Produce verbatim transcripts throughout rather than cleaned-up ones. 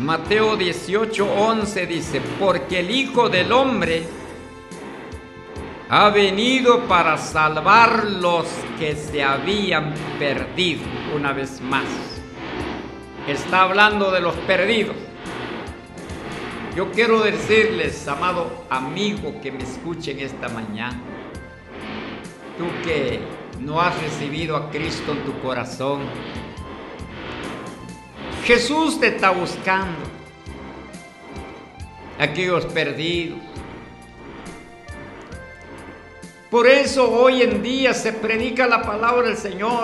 Mateo dieciocho, once dice: porque el Hijo del Hombre ha venido para salvar los que se habían perdido. Una vez más, está hablando de los perdidos. Yo quiero decirles, amado amigo que me escuchen esta mañana, tú que no has recibido a Cristo en tu corazón, Jesús te está buscando, aquellos perdidos. Por eso hoy en día se predica la palabra del Señor.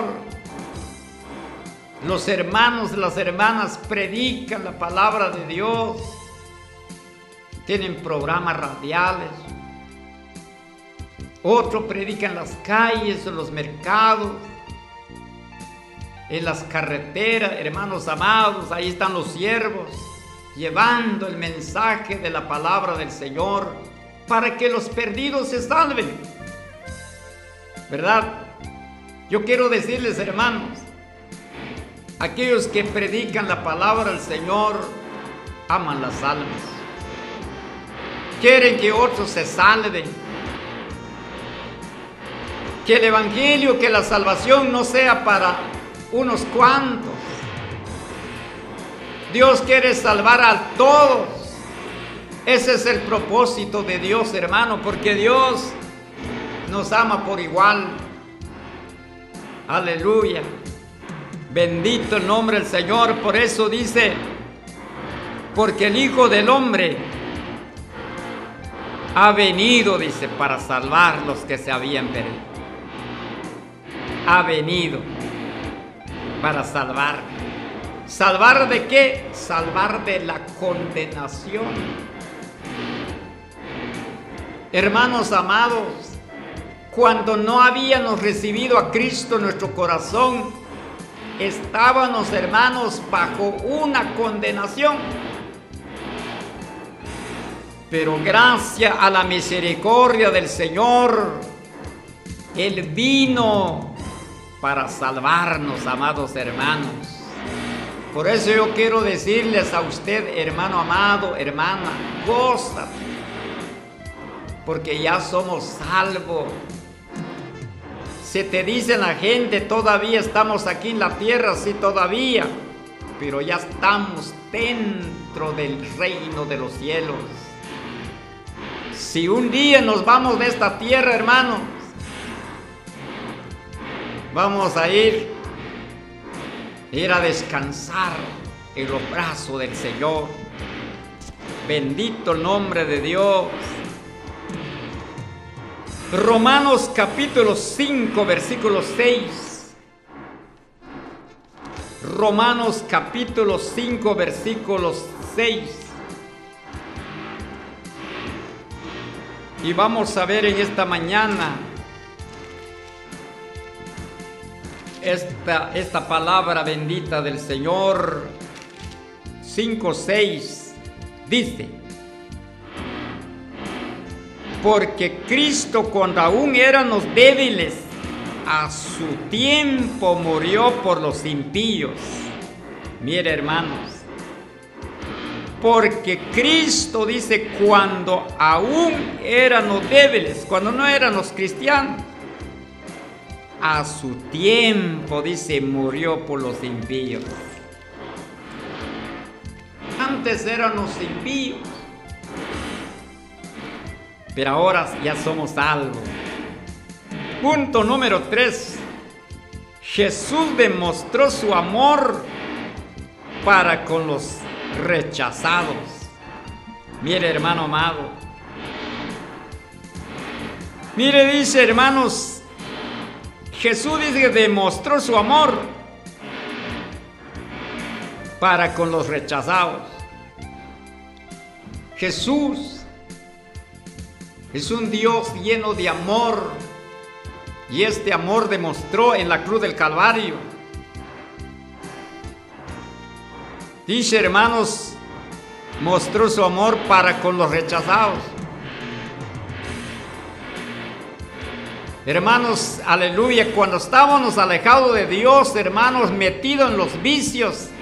Los hermanos, las hermanas predican la palabra de Dios. Tienen programas radiales. Otros predican en las calles, en los mercados, en las carreteras, hermanos amados. Ahí están los siervos llevando el mensaje de la palabra del Señor para que los perdidos se salven, ¿verdad? Yo quiero decirles, hermanos, aquellos que predican la palabra del Señor aman las almas, quieren que otros se salven, que el evangelio, que la salvación no sea para unos cuantos. Dios quiere salvar a todos. Ese es el propósito de Dios, hermano, porque Dios nos ama por igual. Aleluya. Bendito el nombre del Señor. Por eso dice: porque el Hijo del Hombre ha venido, dice, para salvar los que se habían perdido. Ha venido para salvar. ¿Salvar de qué? Salvar de la condenación. Hermanos amados, cuando no habíamos recibido a Cristo en nuestro corazón, estábamos, hermanos, bajo una condenación. Pero gracias a la misericordia del Señor, Él vino para salvarnos, amados hermanos. Por eso yo quiero decirles a usted, hermano amado, hermana, gózate, porque ya somos salvos. Se te dice la gente, todavía estamos aquí en la tierra, sí, todavía, pero ya estamos dentro del reino de los cielos. Si un día nos vamos de esta tierra, hermanos, vamos a ir, ir a descansar en los brazos del Señor. Bendito el nombre de Dios. Romanos capítulo cinco, versículo seis. Romanos capítulo cinco, versículo seis. Y vamos a ver en esta mañana esta, esta palabra bendita del Señor. Cinco, seis dice: porque Cristo, cuando aún éramos débiles, a su tiempo murió por los impíos. Mire, hermanos, porque Cristo, dice, cuando aún éramos débiles, cuando no éramos cristianos, a su tiempo, dice, murió por los impíos. Antes éramos impíos, pero ahora ya somos salvos. Punto número tres. Jesús demostró su amor para con los rechazados. Mire, hermano amado. Mire, dice, hermanos, Jesús dice que demostró su amor para con los rechazados. Jesús es un Dios lleno de amor, y este amor demostró en la cruz del Calvario. Dice, hermanos, mostró su amor para con los rechazados. Hermanos, aleluya, cuando estábamos alejados de Dios, hermanos, metidos en los vicios,